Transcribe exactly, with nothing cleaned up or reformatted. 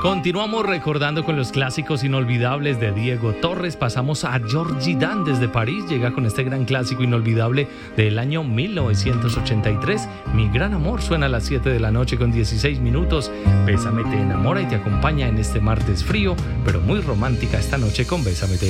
Continuamos recordando con los clásicos inolvidables de Diego Torres. Pasamos a Georgie Dan desde París. Llega con este gran clásico inolvidable del año mil novecientos ochenta y tres. Mi gran amor suena a las siete de la noche con dieciséis minutos. Bésame te enamora y te acompaña en este martes frío, pero muy romántica esta noche con Bésame te